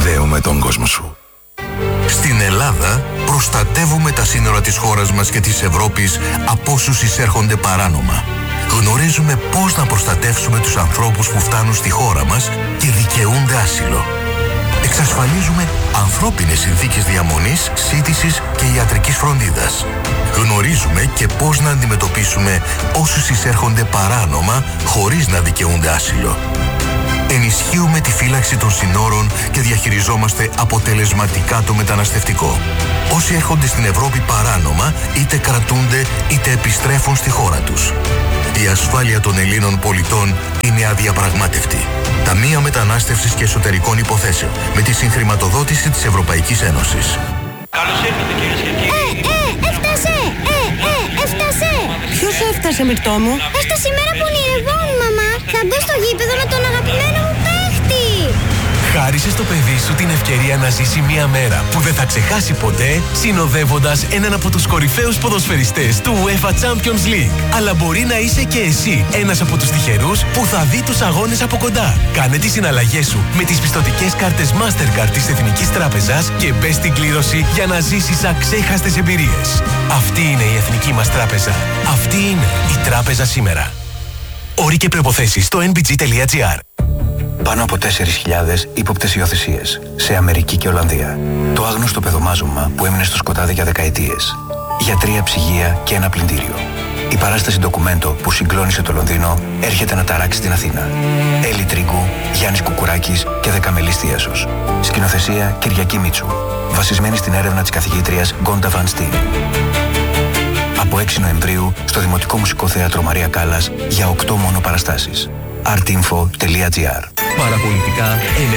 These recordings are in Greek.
συνδέω με τον κόσμο σου. Στην Ελλάδα προστατεύουμε τα σύνορα της χώρας μας και της Ευρώπης από όσους εισέρχονται παράνομα. Γνωρίζουμε πώς να προστατεύσουμε τους ανθρώπους που φτάνουν στη χώρα μας και δικαιούνται άσυλο. Εξασφαλίζουμε ανθρώπινες συνθήκες διαμονής, σύντησης και ιατρικής φροντίδας. Γνωρίζουμε και πώς να αντιμετωπίσουμε όσους εισέρχονται παράνομα χωρίς να δικαιούνται άσυλο. Ενισχύουμε τη φύλαξη των συνόρων και διαχειριζόμαστε αποτελεσματικά το μεταναστευτικό. Όσοι έρχονται στην Ευρώπη παράνομα, είτε κρατούνται είτε επιστρέφουν στη χώρα τους. Η ασφάλεια των Ελλήνων πολιτών είναι αδιαπραγμάτευτη. Ταμεία Μετανάστευσης και Εσωτερικών Υποθέσεων, με τη συγχρηματοδότηση της Ευρωπαϊκής Ένωσης. Καλώς ήρθατε κυρίες και κύριοι. Έφτασε! Έφτασε! Ποιος έφτασε, Μυρτώ μου? Έφτασε η μέρα που ονειρευόμουν, μαμά. Θα μπω στο γήπεδο με τον αγαπημένο μου παίχτη. Χάρισε στο παιδί σου την ευκαιρία να ζήσει μια μέρα που δεν θα ξεχάσει ποτέ, συνοδεύοντας έναν από τους κορυφαίους ποδοσφαιριστές του UEFA Champions League. Αλλά μπορεί να είσαι και εσύ ένας από τους τυχερούς που θα δει τους αγώνες από κοντά. Κάνε τις συναλλαγές σου με τις πιστωτικές κάρτες Mastercard της Εθνικής Τράπεζας και μπες στην κλήρωση για να ζήσεις αξέχαστες εμπειρίες. Αυτή είναι η Εθνική μας Τράπεζα. Αυτή είναι η Τράπεζα σήμερα. Όροι και προϋποθέσεις στο nbg.gr. Πάνω από 4.000 ύποπτες υιοθεσίες σε Αμερική και Ολλανδία. Το άγνωστο παιδομάζωμα που έμεινε στο σκοτάδι για δεκαετίες. Γιατρία, ψυγεία και ένα πλυντήριο. Η παράσταση ντοκουμέντο που συγκλώνησε το Λονδίνο έρχεται να ταράξει την Αθήνα. Έλλη Τρίγκου, Γιάννης Κουκουράκης και Δεκαμελής Θίασος. Σκηνοθεσία Κυριακή Μίτσου. Βασισμένη στην έρευνα της καθηγήτριας Γκόντα Βαν Στιν. Από 6 Νοεμβρίου στο Δημοτικό Μουσικό Θέατρο Μαρία Κάλλας για 8 μόνο παραστάσεις. artinfo.gr. Παραπολιτικά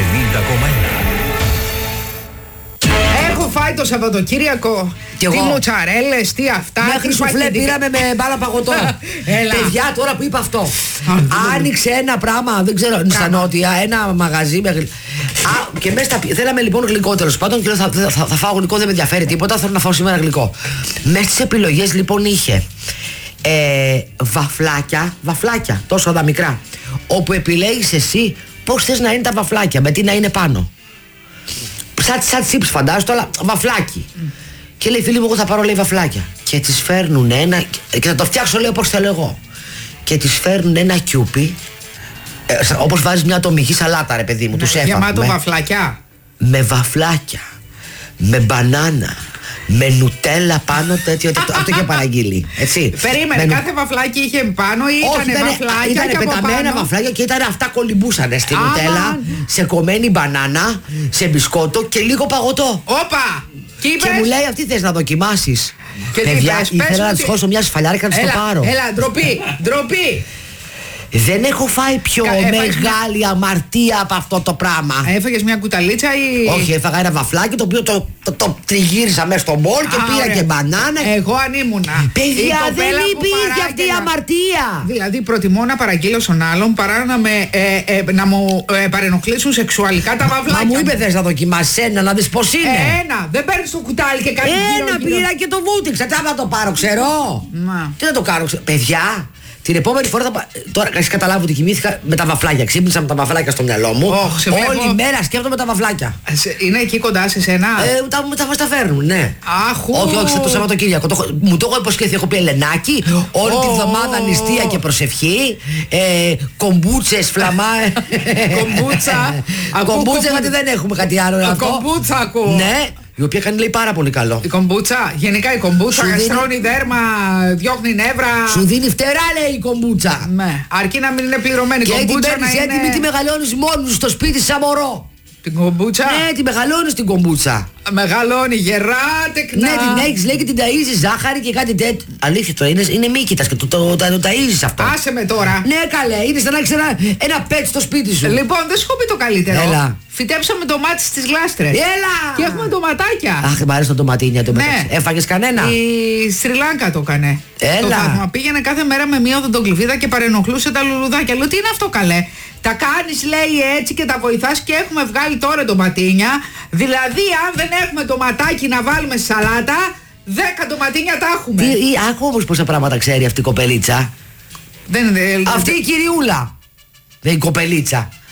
90,1. Έχω φάει το Σαββατοκύριακο. Κι εγώ. Τι μοτσαρέλες, τι αυτά. Μέχρι σουφλέ πήραμε με μπάλα παγωτό. Παιδιά, τώρα που είπα αυτό, άνοιξε ένα πράγμα, δεν ξέρω, στα νότια, ένα μαγαζί με και μέσα στα. Θέλαμε λοιπόν γλυκό, τέλος πάντων, και λέω θα φάω γλυκό, δεν με ενδιαφέρει τίποτα, θέλω να φάω σήμερα γλυκό. Μέσα στις επιλογές λοιπόν είχε βαφλάκια, τόσο τα μικρά, όπου επιλέγεις εσύ πώς θες να είναι τα βαφλάκια, με τι να είναι πάνω. Σαν τσίπς φαντάζομαι, αλλά βαφλάκι. Και λέει, φίλοι μου, εγώ θα πάρω, λέει, βαφλάκια. Και τις φέρνουν ένα, και θα το φτιάξω, λέει, όπως θέλω εγώ. Και τις φέρνουν ένα κιούπι, όπως βάζεις μια ατομική σαλάτα, ρε παιδί μου, τους έφαγα. Γεμάτο βαφλάκια. Με βαφλάκια, με μπανάνα, με νουτέλα πάνω, τέτοιο. Αυτό είχε παραγγείλει. Έτσι. Περίμενε, κάθε βαφλάκι είχε πάνω ή ήταν βαφλάκια? Ήταν πεταμένα βαφλάκια και ήταν αυτά κολυμπούσανε στη νουτέλα, σε κομμένη μπανάνα, σε μπισκότο και λίγο παγωτό. Όπα! Και μου λέει, αυτή θες να δοκιμάσεις? Και παιδιά, ήθελα να της χώσω μια σφαλιάρικα να της το πάρω. Έλα, ντροπή. Δεν έχω φάει πιο μεγάλη αμαρτία από αυτό το πράγμα. Έφαγες μια κουταλίτσα ή? Όχι, έφαγα ένα βαφλάκι το οποίο το τριγύρισα μέσα στο μπολ και πήρα και μπανάνα. Εγώ αν ήμουνα. Παιδιά, δεν υπήρχε αυτή η αμαρτία. Δηλαδή προτιμώ να παραγγείλω στον άλλον παρά να μου παρενοχλήσουν σεξουαλικά τα βαφλάκια. Μα μου είπε, θες να δοκιμάσεις ένα, να δεις πως είναι? Ένα, δεν παίρνεις το κουτάλι και κάνεις ένα πήρα και το βούτυξα. Τι να το πάρω, ξέρω. Τι να το κάνω, ξέρω. Παιδιά, την επόμενη φορά τώρα έχεις καταλάβει ότι κοιμήθηκα με τα βαφλάκια. Ξύπνησα με τα βαφλάκια στο μυαλό μου. Όλη μέρα σκέφτομαι τα βαφλάκια. Είναι εκεί κοντά σε σένα? Τα φέρνουν, ναι. Αχ, όχι, το Σαββατοκύριακο. Μου το έχω υποσχεθεί. Έχω πει Ελενάκι, όλη τη βδομάδα νηστεία και προσευχή. Κομπούτσες, φλαμά. Κομπούτσα, γιατί δεν έχουμε κάτι άλλο. Κομπούτσα ακούω. Ναι. Η οποία κάνει, λέει, πάρα πολύ καλό. Η κομπούτσα, γενικά η κομπούτσα γαστρώνει δέρμα, διώχνει νεύρα. Σου δίνει φτερά, λέει, η κομπούτσα. Ναι, αρκεί να μην είναι πληρωμένη η κομπούτσα. Και την παίρνεις έτοιμη, τη μεγαλώνεις μόνος στο σπίτι σαν μωρό. Την κομπούτσα? Ναι, τη μεγαλώνεις την κομπούτσα. Μεγαλώνει, γερά, τεκνά. Ναι, την έχεις, λέει, και την ταΐζεις ζάχαρη και κάτι τέτοιο. Αλήθεια τώρα, είναι μύκητας και το ταΐζεις αυτό. Άσε με τώρα. Ναι, καλέ, είναι σαν να έχεις ένα πέτ στο σπίτι σου. Λοιπόν, δεν σου έχω πει το καλύτερο. Έλα. Φυτέψαμε ντομάτι στις γλάστρες. Έλα! Και έχουμε ντοματάκια. Αχ, μ' αρέσει το ντοματίνια το μεταξύ. Έφαγες κανένα? Η Σρι Λάνκα το έκανε. Έλα. Πήγαινε κάθε μέρα με μία οδοντοκλυβίδα και παρενοχλούσε τα λουλουδάκια. Λέω, τι είναι αυτό, καλέ? Τα κάνεις, λέει, έτσι και τα βοηθάς και έχουμε βγάλει τώρα ντοματίνια. Δηλαδή, αν δεν έχουμε ντοματάκι να βάλουμε στη σαλάτα, 10 ντοματίνια τα έχουμε. Άκου όμως πόσα πράγματα ξέρει αυτή η κοπελίτσα. Αυτή η κυριούλα. Δεν είναι η κοπελίτσα.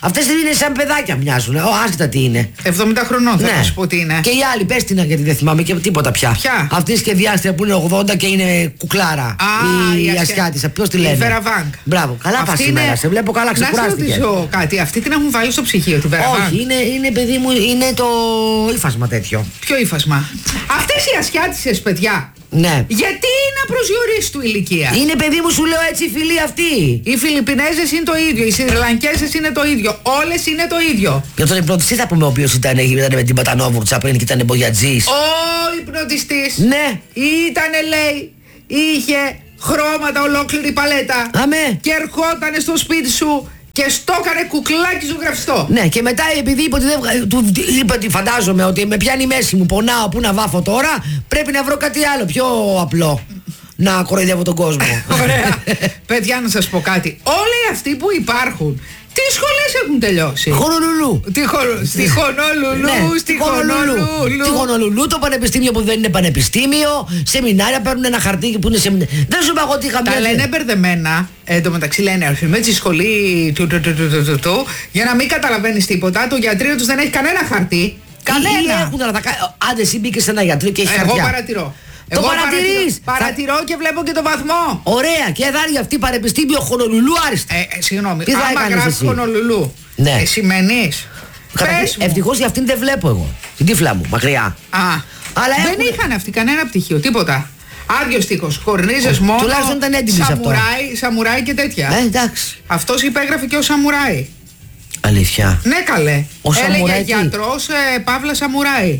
Αυτές είναι σαν παιδάκια μοιάζουν. Άσχετα τι είναι. 70 χρονών θα σου πω τι είναι. Και η άλλη, πες την γιατί δεν θυμάμαι και τίποτα πια. Ποια? Αυτή η σχεδιάστρια που είναι 80 και είναι κουκλάρα. Η Ασιάτισσα. Ποιος τη λένε? Η Βέρα Βάνκ. Μπράβο, καλά πας σήμερα. Σε βλέπω καλά, ξεκουράστηκε. Να σε ρωτήσω κάτι. Αυτή την έχουν βάλει στο ψυχείο, τη Βέρα Βάνκ? Όχι, είναι παιδί μου, είναι το ύφασμα τέτοιο. Ποιο ύφασμα? Αυτές οι Ασιάτισσες, παιδιά. Ναι. Γιατί είναι απροσδιορίστου ηλικία? Είναι παιδί μου, σου λέω έτσι, οι φίλοι αυτοί. Οι Φιλιππινέζες είναι το ίδιο, οι Σριλανκέζες είναι το ίδιο. Όλες είναι το ίδιο. Για τον υπνοτιστή θα πούμε, ο οποίος ήταν με την Πατανόβουρτσα πριν και ήταν μπογιατζής. Ο υπνοτιστής. Ναι. Ήτανε, λέει, είχε χρώματα ολόκληρη παλέτα. Αμέ. Και ερχότανε στο σπίτι σου και στο έκανε κουκλάκι ζωγραφιστό. Ναι, και μετά επειδή είπε ότι του είπε ότι φαντάζομαι ότι με πιάνει η μέση μου, πονάω, πού να βάφω τώρα, πρέπει να βρω κάτι άλλο πιο απλό. Να κοροϊδεύω τον κόσμο. Ωραία. Παιδιά, να σας πω κάτι. Όλοι αυτοί που υπάρχουν, τι σχολές έχουν τελειώσει? Χονολουλού. Στη Χονολουλού, στη Χονολουλού. Στη Χονολουλού, το πανεπιστήμιο που δεν είναι πανεπιστήμιο, σεμινάρια παίρνουν ένα χαρτί που είναι σεμινάρια. Δεν σου είπα εγώ τι είχα τα λένε μπερδεμένα. Εν τω μεταξύ λένε με τη σχολή του για να μην καταλαβαίνεις τίποτα. Το γιατρείο τους δεν έχει κανένα χαρτί. Κανένα. Άντε, εσύ μπήκες σε ένα γιατρείο και έχει χαρτιά. Εγώ παρατηρώ. Το παρατηρείς. Παρατηρώ και βλέπω και το βαθμό. Ωραία, και θα έρθει αυτή πανεπιστήμιο Χονολουλού άριστα. Συγγνώμη, τι θα άμα γράφει Χονολουλού, ναι. Σημαίνεις. Ευτυχώς για αυτήν δεν βλέπω εγώ. Την τύφλα μου, μακριά. Αλλά δεν είχαν αυτοί κανένα πτυχίο, τίποτα. Άδειος τείχος, κορνίζες μόνο. Τουλάχιστον ήταν έντιμοι σε αυτό. Σαμουράι και τέτοια. Εντάξει. Αυτός υπέγραφε και ο Σαμουράι. Αλήθεια. Ναι, καλέ. Έλεγε γιατρός Παύλα Σαμουράι.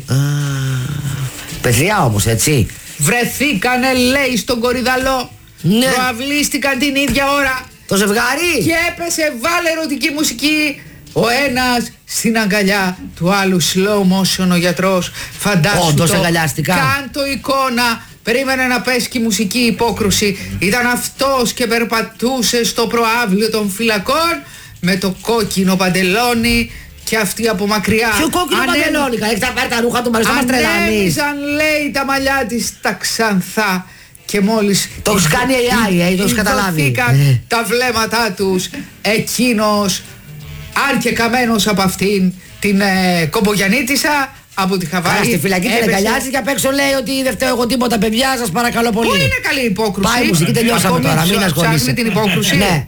Παιδιά όμως, έτσι. Βρεθήκανε, λέει, στον Κορυδαλό. Ναι. Προαυλίστηκαν την ίδια ώρα. Το ζευγάρι. Και έπεσε, βάλε ερωτική μουσική. Ο ένας στην αγκαλιά του άλλου, slow motion ο γιατρός. Φαντάσου. Όντως το. αγκαλιάστηκαν. Κάν το εικόνα. Περίμενε να πέσει και η μουσική υπόκρουση. Ήταν αυτός και περπατούσε στο προαύλιο των φυλακών με το κόκκινο παντελόνι. Και αυτή από μακριά. Ποιο κόκκινο παντελόνι, έχει τα πάρει τα ρούχα του Μαριστό, μας τρελάνεις. Ανέβησαν, λέει, τα μαλλιά της τα ξανθά. Και μόλις το έχεις κάνει AI, το έχεις καταλάβει. Τα βλέμματά τους, εκείνος, αν και καμένος από αυτήν την κομπογιανίτισσα από τη Χαβάη. Στη φυλακή την αγκαλιάζει και απ' έξω λέει ότι δεν φταίω εγώ τίποτα, παιδιά, σας παρακαλώ πολύ. Πού είναι καλή υπόκρουση? Πάει η μουσική, τελειώσαμε τώρα, μην ασχολείσαι. Ψάχνει την υπόκρουση. Ναι.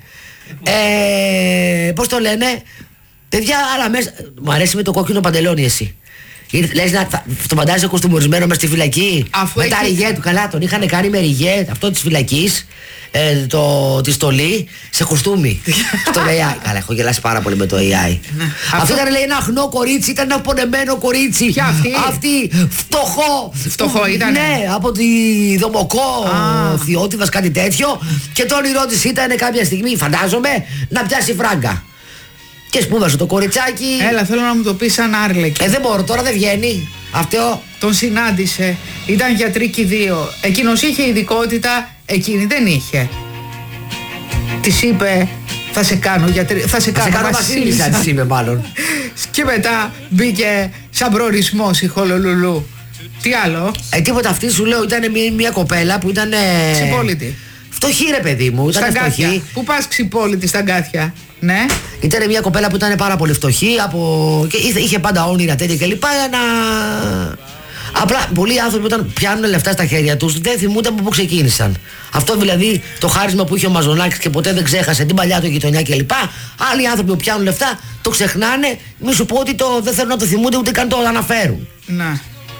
Πώς το λένε, παιδιά, αλλά μέσα. Μου αρέσει με το κόκκινο παντελόνι εσύ. Λες να το φαντάζεσαι κοστούμορισμένο μες στη φυλακή. Με τα ριγέ του, καλά, τον είχαν κάνει με ριγέ αυτό της φυλακής, τη στολή, σε κοστούμι. Στο AI. Καλά, έχω γελάσει πάρα πολύ με το AI. Αυτό ήταν, λέει, ένα αχνό κορίτσι, ήταν ένα πονεμένο κορίτσι. Ποια αυτή, φτωχό. Φτωχό ήταν. Ναι, από τη Δομοκό, Θειότιδας, κάτι τέτοιο. Και το όνειρό της ήταν κάποια στιγμή, φαντάζομαι, να πιάσει φράγκα. Και σπούδασε το κοριτσάκι. Έλα, θέλω να μου το πεις σαν Άρλεκη. Δεν μπορώ, τώρα δεν βγαίνει. Αυτό. Τον συνάντησε. Ήταν γιατροί και οι δύο. Εκείνος είχε ειδικότητα, εκείνη δεν είχε. Της είπε, θα σε κάνω γιατρή, θα σε κάνω βασίλισσα, της είπε μάλλον. Και μετά μπήκε σαν προορισμός η Χονολουλού. Τι άλλο? Τίποτα, αυτή σου λέω ήταν μια κοπέλα που ήταν. Ξυπόλυτη. Φτωχή, ρε παιδί μου, ήταν φτωχή. Πού πας ξυπόλυτη στα γκάθια? Ναι. Ήταν μια κοπέλα που ήταν πάρα πολύ φτωχή και είχε πάντα όνειρα τέτοια κλπ. Απλά πολλοί άνθρωποι όταν πιάνουν λεφτά στα χέρια τους δεν θυμούνται από πού ξεκίνησαν. Αυτό δηλαδή το χάρισμα που είχε ο Μαζονάκης και ποτέ δεν ξέχασε την παλιά του γειτονιά κλπ. Άλλοι άνθρωποι που πιάνουν λεφτά το ξεχνάνε. Μη σου πω ότι δεν θέλουν να το θυμούνται ούτε καν το αναφέρουν. Να.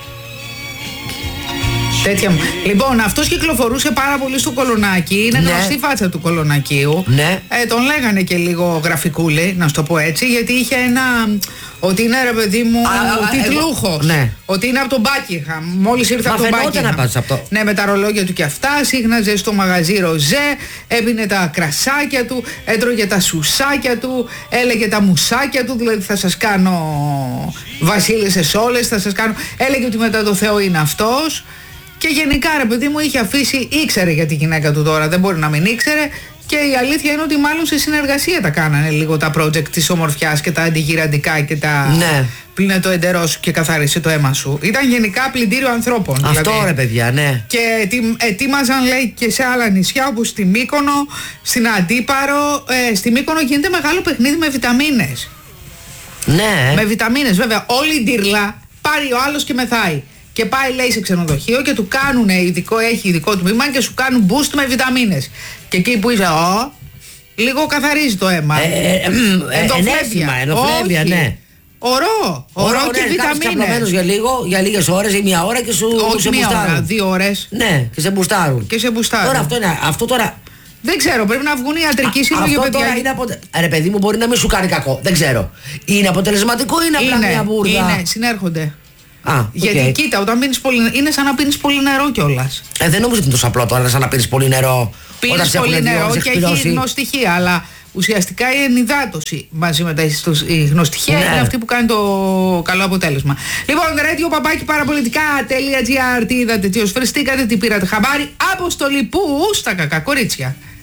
Τέτοια. Λοιπόν, αυτός κυκλοφορούσε πάρα πολύ στο Κολονάκι. Είναι γνωστή φάτσα του Κολονακίου. Ναι. Τον λέγανε και λίγο γραφικούλη, να σου το πω έτσι, γιατί είχε ένα. Ότι είναι, ρε παιδί μου, τιτλούχος. Ναι. Ότι είναι από τον Buckingham. Μόλις ήρθε από τον Buckingham. Ναι, με τα ρολόγια του και αυτά. Σύχναζε στο μαγαζί ροζέ. Έπινε τα κρασάκια του. Έτρωγε τα σουσάκια του. Έλεγε τα μουσάκια του. Δηλαδή θα σας κάνω βασίλισσες όλες. Θα σας κάνω. Έλεγε ότι μετά το Θεό είναι αυτός. Και γενικά, ρε παιδί μου, είχε αφήσει, ήξερε για τη γυναίκα του τώρα, δεν μπορεί να μην ήξερε. Και η αλήθεια είναι ότι μάλλον σε συνεργασία τα κάνανε λίγο τα project της ομορφιάς και τα αντιγυραντικά και τα. Ναι. Πλύνε το εντερό σου και καθάρισε το αίμα σου. Ήταν γενικά πλυντήριο ανθρώπων. Αυτό δηλαδή. Ρε παιδιά, ναι. Και ετοίμαζαν, λέει, και σε άλλα νησιά όπως στη Μύκονο, στην Αντίπαρο. Στη Μύκονο γίνεται μεγάλο παιχνίδι με βιταμίνες. Ναι. Με βιταμίνες, βέβαια. Όλη η ντύρλα πάρει ο άλλος και μεθάει. Και πάει, λέει, σε ξενοδοχείο και του κάνουν έχει ειδικό τμήμα και σου κάνουν boost με βιταμίνες. Και εκεί που είσαι, λίγο καθαρίζει το αίμα. Ενοφλέβεια, ναι. Ορό και βιταμίνες. Για λίγες ώρες ή μια ώρα και σου όχι μια ώρα, 2 ώρες. Ναι, και σε μπουστάρουν. Τώρα αυτό τώρα. Δεν ξέρω, πρέπει να βγουν οι ιατρικοί σύλλογοι, παιδιά. Ρε παιδί μου, μπορεί να μην σου κάνει κακό. Δεν ξέρω. Είναι αποτελεσματικό ή είναι απλά μια μπούρδα? Είναι, συνέρχονται. Γιατί κοίτα, όταν πίνεις πολύ νερό, είναι σαν να πίνεις πολύ νερό κιόλας. Δεν νομίζω ότι είναι τόσο απλό τώρα, σαν να πίνεις πολύ νερό. Πίνεις πολύ νερό και έχει γνωστοιχεία, αλλά ουσιαστικά η ενυδάτωση μαζί με η γνωστοιχεία είναι αυτή που κάνει το καλό αποτέλεσμα. Λοιπόν, radio@parapolitica.gr, τι είδατε, τι οσφαιριστήκατε, τι πήρατε χαμπάρι, αποστολή που στα κακά κορίτσια.